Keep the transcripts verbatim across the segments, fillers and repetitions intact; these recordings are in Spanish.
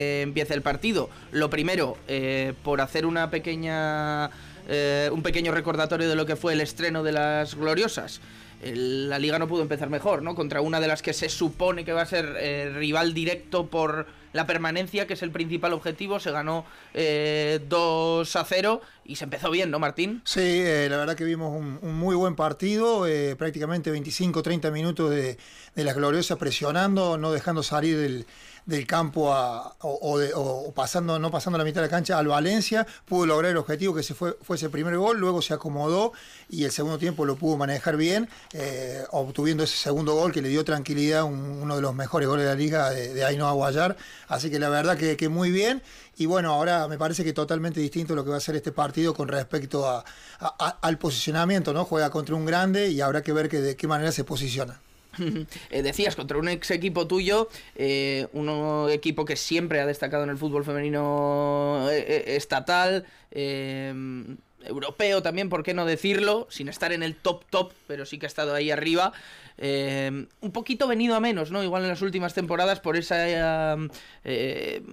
eh, empiece el partido. Lo primero, eh, por hacer una pequeña, eh, un pequeño recordatorio de lo que fue el estreno de las Gloriosas. El, la Liga no pudo empezar mejor, ¿no? Contra una de las que se supone que va a ser eh, rival directo por la permanencia, que es el principal objetivo. Se ganó eh, dos a cero y se empezó bien, ¿no, Martín? Sí, eh, la verdad que vimos un, un muy buen partido, eh, prácticamente veinticinco treinta minutos de, de las Gloriosas presionando, no dejando salir del, del campo a, o, o, de, o pasando, no pasando la mitad de la cancha al Valencia. Pudo lograr el objetivo que se fue, fue ese primer gol, luego se acomodó y el segundo tiempo lo pudo manejar bien, eh, obtuviendo ese segundo gol que le dio tranquilidad, un, uno de los mejores goles de la Liga de, de Ainhoa Guallar. Así que la verdad que, que muy bien. Y bueno, ahora me parece que totalmente distinto lo que va a ser este partido con respecto a, a, a, al posicionamiento, ¿no? Juega contra un grande y habrá que ver que de qué manera se posiciona. Eh, decías, contra un ex equipo tuyo, eh, un equipo que siempre ha destacado en el fútbol femenino eh, estatal, eh, europeo también, por qué no decirlo, sin estar en el top top, pero sí que ha estado ahí arriba. Eh, un poquito venido a menos, ¿no? Igual en las últimas temporadas por esa... Eh,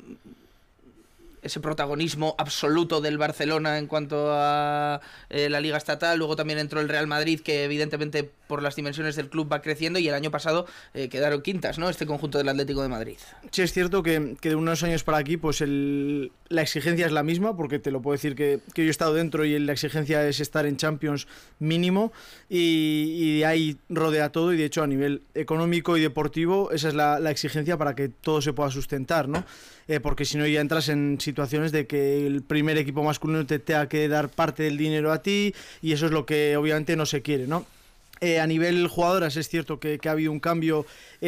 ese protagonismo absoluto del Barcelona en cuanto a eh, la Liga Estatal. Luego también entró el Real Madrid, que evidentemente por las dimensiones del club va creciendo, y el año pasado eh, quedaron quintas, ¿no? Este conjunto del Atlético de Madrid. Sí, es cierto que, que de unos años para aquí pues el, la exigencia es la misma, porque te lo puedo decir que, que yo he estado dentro y la exigencia es estar en Champions mínimo, y, y de ahí rodea todo, y de hecho a nivel económico y deportivo esa es la, la exigencia para que todo se pueda sustentar, ¿no? Eh, porque si no ya entras en situaciones de que el primer equipo masculino te tenga que dar parte del dinero a ti, y eso es lo que obviamente no se quiere, ¿no? Eh, a nivel jugadoras es cierto que, que ha habido un cambio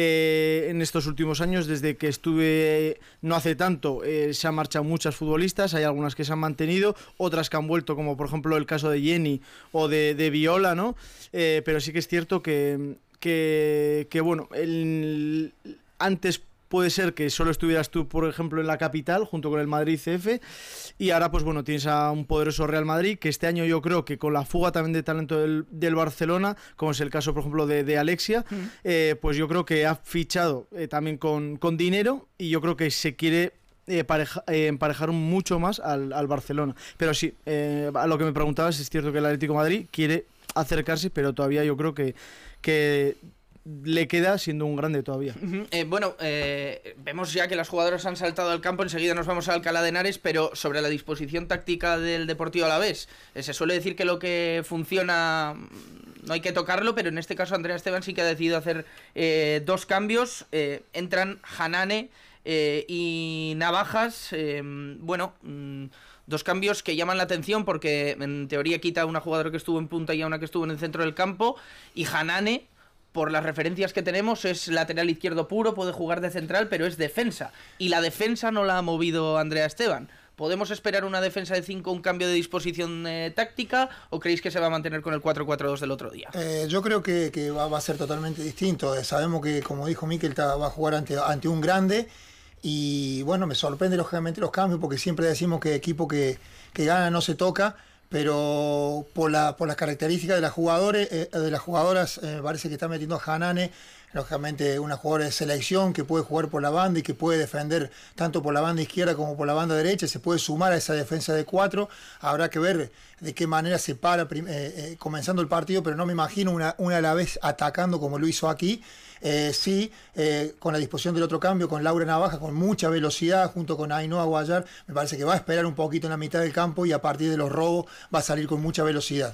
eh, en estos últimos años. Desde que estuve no hace tanto eh, se han marchado muchas futbolistas, hay algunas que se han mantenido, otras que han vuelto, como por ejemplo el caso de Jenny o de, de Viola, ¿no? Eh, pero sí que es cierto que, que, que bueno, el, antes puede ser que solo estuvieras tú, por ejemplo, en la capital, junto con el Madrid C F, y ahora, pues bueno, tienes a un poderoso Real Madrid, que este año yo creo que con la fuga también de talento del, del Barcelona, como es el caso, por ejemplo, de, de Alexia, mm. eh, pues yo creo que ha fichado eh, también con, con dinero, y yo creo que se quiere eh, pareja, eh, emparejar mucho más al, al Barcelona. Pero sí, eh, a lo que me preguntabas, es cierto que el Atlético de Madrid quiere acercarse, pero todavía yo creo que... que le queda siendo un grande todavía. Uh-huh. Eh, bueno, eh, vemos ya que las jugadoras han saltado al campo, enseguida nos vamos a Alcalá de Henares, pero sobre la disposición táctica del Deportivo Alavés, eh, se suele decir que lo que funciona no hay que tocarlo, pero en este caso Andrea Esteban sí que ha decidido hacer eh, dos cambios. Eh, entran Hanane eh, y Navajas, eh, bueno... Mmm, dos cambios que llaman la atención porque en teoría quita a una jugadora que estuvo en punta y a una que estuvo en el centro del campo, y Hanane, por las referencias que tenemos, es lateral izquierdo puro, puede jugar de central, pero es defensa, y la defensa no la ha movido Andrea Esteban. ¿Podemos esperar una defensa de cinco, un cambio de disposición eh, táctica, o creéis que se va a mantener con el cuatro cuatro dos del otro día? Eh, yo creo que, que va, va a ser totalmente distinto. Eh, sabemos que, como dijo Mikel, va a jugar ante, ante un grande. Y bueno, me sorprende lógicamente los cambios, porque siempre decimos que equipo que, que gana no se toca, pero por, la, por las características de las jugadores, eh, de las jugadoras, eh, parece que está metiendo a Hanane, lógicamente una jugadora de selección que puede jugar por la banda y que puede defender tanto por la banda izquierda como por la banda derecha, se puede sumar a esa defensa de cuatro. Habrá que ver de qué manera se para eh, eh, comenzando el partido, pero no me imagino una, una a la vez atacando como lo hizo aquí. Eh, sí, eh, con la disposición del otro cambio, con Laura Navaja, con mucha velocidad, junto con Ainhoa Guallar, me parece que va a esperar un poquito en la mitad del campo y a partir de los robos va a salir con mucha velocidad.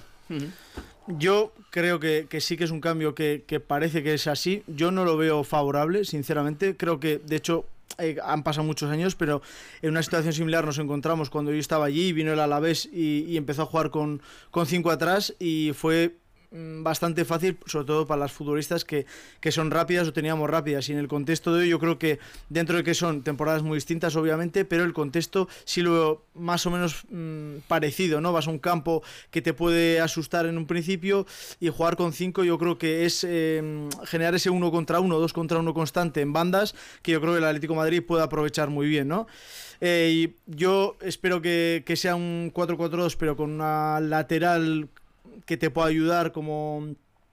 Yo creo que, que sí que es un cambio que, que parece que es así. Yo no lo veo favorable, sinceramente. Creo que, de hecho, eh, han pasado muchos años, pero en una situación similar nos encontramos cuando yo estaba allí, vino el Alavés y, y empezó a jugar con, con cinco atrás, y fue bastante fácil, sobre todo para las futbolistas que, que son rápidas o teníamos rápidas, y en el contexto de hoy yo creo que, dentro de que son temporadas muy distintas obviamente, pero el contexto sí lo veo más o menos mmm, parecido, ¿no? Vas a un campo que te puede asustar en un principio, y jugar con cinco yo creo que es eh, generar ese uno contra uno, dos contra uno constante en bandas, que yo creo que el Atlético de Madrid puede aprovechar muy bien, ¿no? Eh, y yo espero que, que sea un cuatro cuatro dos, pero con una lateral que te pueda ayudar como,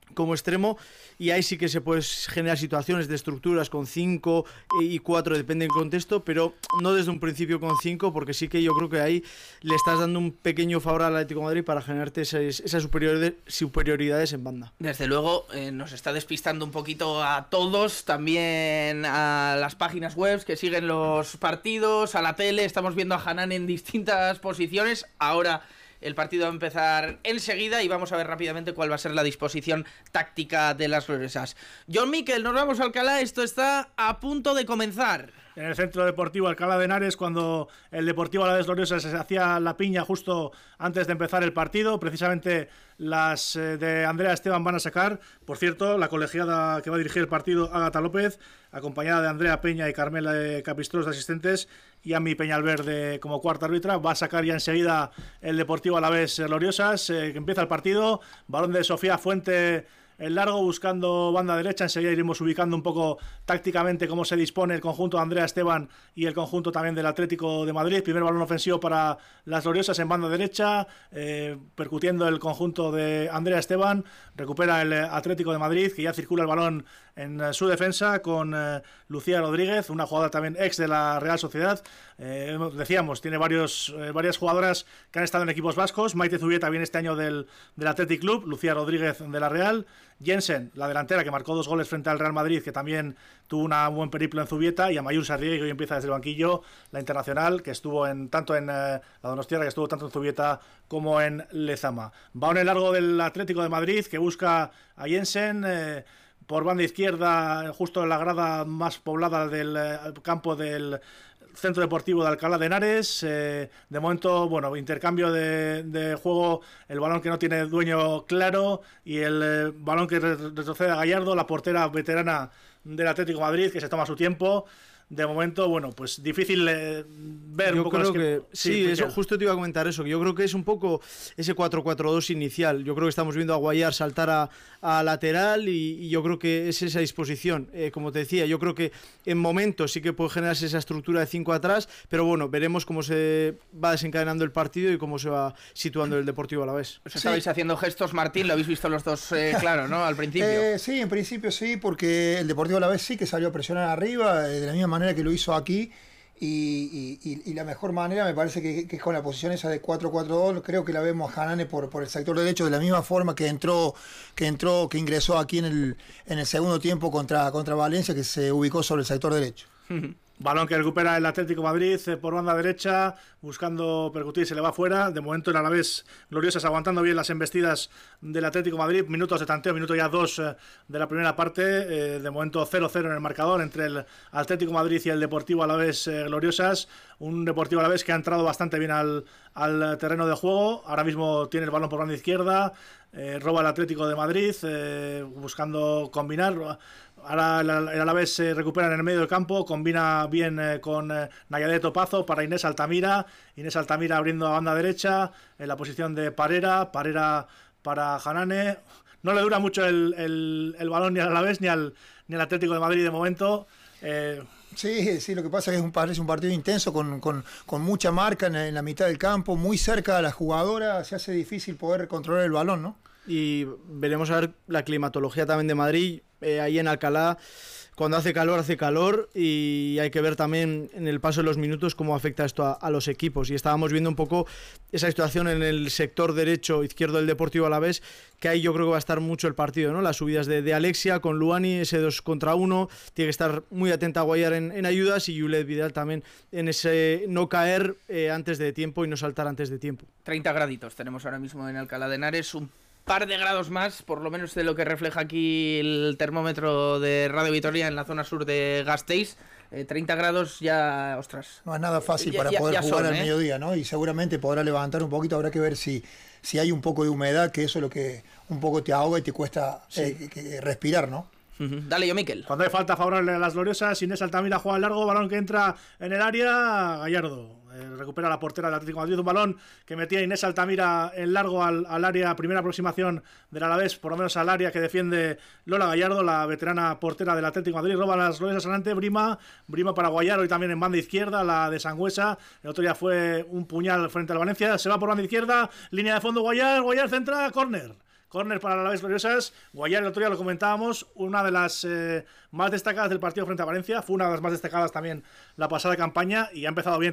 como extremo, y ahí sí que se pueden generar situaciones de estructuras con cinco y cuatro, depende del contexto, pero no desde un principio con cinco, porque sí que yo creo que ahí le estás dando un pequeño favor al Atlético de Madrid para generarte esas, esas superioridades, superioridades en banda. Desde luego eh, nos está despistando un poquito a todos, también a las páginas web que siguen los partidos, a la tele, estamos viendo a Hanan en distintas posiciones. Ahora el partido va a empezar enseguida y vamos a ver rápidamente cuál va a ser la disposición táctica de las gloriosas. John Miquel, nos vamos a Alcalá, esto está a punto de comenzar. En el Centro Deportivo Alcalá de Henares, cuando el Deportivo Alavés Gloriosa se hacía la piña justo antes de empezar el partido, precisamente las eh, de Andrea Esteban van a sacar. Por cierto, la colegiada que va a dirigir el partido, Ágata López, acompañada de Andrea Peña y Carmela Capistros de asistentes, y a mi Peñalver como cuarta árbitra, va a sacar ya enseguida el Deportivo Alavés Gloriosas, eh, que empieza el partido. Balón de Sofía Fuente el largo, buscando banda derecha. Enseguida iremos ubicando un poco tácticamente cómo se dispone el conjunto de Andrea Esteban y el conjunto también del Atlético de Madrid. Primer balón ofensivo para las Gloriosas en banda derecha, eh, percutiendo el conjunto de Andrea Esteban. Recupera el Atlético de Madrid, que ya circula el balón en su defensa con eh, Lucía Rodríguez, una jugadora también ex de la Real Sociedad. Eh, decíamos, tiene varios, eh, varias jugadoras que han estado en equipos vascos. Maite Zubieta viene este año del, del Athletic Club, Lucía Rodríguez de la Real. Jensen, la delantera, que marcó dos goles frente al Real Madrid, que también tuvo un buen periplo en Zubieta, y a Mayur Sarrié, que hoy empieza desde el banquillo, la internacional, que estuvo en tanto en eh, la Donostiarra, que estuvo tanto en Zubieta como en Lezama. Va en el largo del Atlético de Madrid, que busca a Jensen eh, por banda izquierda, justo en la grada más poblada del eh, campo del Centro Deportivo de Alcalá de Henares. Eh, de momento, bueno, intercambio de, de juego, el balón que no tiene dueño claro, y el eh, balón que retrocede a Gallardo, la portera veterana del Atlético de Madrid, que se toma su tiempo. De momento, bueno, pues difícil eh, ver yo un poco creo que... que sí, sí eso, justo te iba a comentar eso, que yo creo que es un poco ese cuatro cuatro dos inicial. Yo creo que estamos viendo a Guayar saltar a, a lateral, y, y yo creo que es esa disposición. Eh, como te decía, yo creo que en momentos sí que puede generarse esa estructura de cinco atrás, pero bueno, veremos cómo se va desencadenando el partido y cómo se va situando el Deportivo Alavés. Os estabais sí. haciendo gestos, Martín, lo habéis visto los dos, eh, claro, ¿no? Al principio. Eh, sí, en principio sí, porque el Deportivo Alavés sí que salió a presionar arriba, eh, de la misma manera que lo hizo aquí, y, y, y la mejor manera me parece que, que es con la posición esa de cuatro cuatro dos. Creo que la vemos a Hanane por, por el sector derecho, de la misma forma que entró, que entró, que ingresó aquí en el, en el segundo tiempo contra, contra Valencia, que se ubicó sobre el sector derecho. Balón que recupera el Atlético de Madrid eh, por banda derecha, buscando percutir, se le va fuera. De momento el Alavés Gloriosas aguantando bien las embestidas del Atlético de Madrid. Minutos de tanteo, minuto ya dos eh, de la primera parte. Eh, de momento cero cero en el marcador entre el Atlético de Madrid y el Deportivo Alavés eh, Gloriosas. Un Deportivo Alavés que ha entrado bastante bien al, al terreno de juego. Ahora mismo tiene el balón por banda izquierda. Eh, roba el Atlético de Madrid, eh, buscando combinar. Ahora el Alavés se recupera en el medio del campo, combina bien eh, con eh, Nayade Topazo para Inés Altamira. Inés Altamira abriendo a banda derecha en la posición de Parera. Parera para Hanane. No le dura mucho el, el, el balón ni al Alavés ni al, ni al Atlético de Madrid de momento. Eh, Sí, sí, lo que pasa es que es un, parece un partido intenso con, con, con mucha marca en, en la mitad del campo, muy cerca de la jugadora, se hace difícil poder controlar el balón, ¿no? Y veremos a ver la climatología también de Madrid, eh, ahí en Alcalá. Cuando hace calor, hace calor, y hay que ver también en el paso de los minutos cómo afecta esto a, a los equipos. Y estábamos viendo un poco esa situación en el sector derecho izquierdo del Deportivo Alavés, que ahí yo creo que va a estar mucho el partido, ¿no? Las subidas de, de Alexia con Luani, ese dos contra uno, tiene que estar muy atenta a Guayar en, en ayudas, y Juliet Vidal también en ese no caer eh, antes de tiempo y no saltar antes de tiempo. treinta graditos tenemos ahora mismo en Alcalá de Henares, un par de grados más, por lo menos de lo que refleja aquí el termómetro de Radio Vitoria en la zona sur de Gasteiz. Eh, treinta grados ya, ostras. No es nada fácil ya, para ya, poder ya jugar son, al ¿eh? mediodía, ¿no? Y seguramente podrá levantar un poquito, habrá que ver si, si hay un poco de humedad, que eso es lo que un poco te ahoga y te cuesta sí. eh, que, que respirar, ¿no? Uh-huh. Dale yo, Miquel. Cuando hay falta favorable a las Gloriosas, Inés Altamira juega al largo, balón que entra en el área, Gallardo eh, recupera la portera del Atlético de Madrid, un balón que metía Inés Altamira en largo al, al área, primera aproximación del Alavés, por lo menos al área que defiende Lola Gallardo, la veterana portera del Atlético de Madrid. Roba las Gloriosas adelante, Brima, Brima para Guayar, hoy también en banda izquierda, la de Sangüesa, el otro día fue un puñal frente al Valencia, se va por banda izquierda, línea de fondo Guayar, Guayar centra, córner. Córner para la Alavés Gloriosas. Guayar, el otro día lo comentábamos, una de las eh, más destacadas del partido frente a Valencia. Fue una de las más destacadas también la pasada campaña y ha empezado bien